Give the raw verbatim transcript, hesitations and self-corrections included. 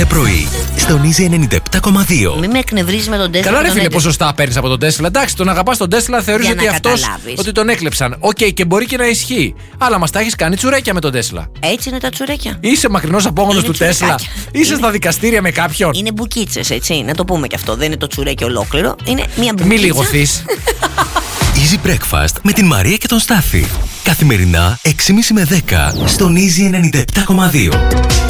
κάθε πρωί, στον Easy ενενήντα επτά κόμμα δύο. Μην με εκνευρίζει με τον Τέσλα. Καλά, ρε φίλε, έκλεψε. ποσοστά παίρνει από τον Τέσλα. Εντάξει, τον αγαπά τον Τέσλα, θεωρεί ότι αυτό ότι τον έκλεψαν. Οκ, okay, και μπορεί και να ισχύει. Αλλά μα τα έχει κάνει τσουρέκια με τον Τέσλα. Έτσι είναι τα τσουρέκια. Είσαι μακρινό απόγονος του Τέσλα. Είσαι είναι... στα δικαστήρια με κάποιον. Είναι μπουκίτσες, έτσι. Να το πούμε και αυτό. Δεν είναι το τσουρέκι ολόκληρο. Είναι μια μπουκίτσα. Μη λιγοθείς. Easy Breakfast με την Μαρία και τον Στάφη. Καθημερινά έξι και μισή με δέκα στον Easy ενενήντα επτά κόμμα δύο.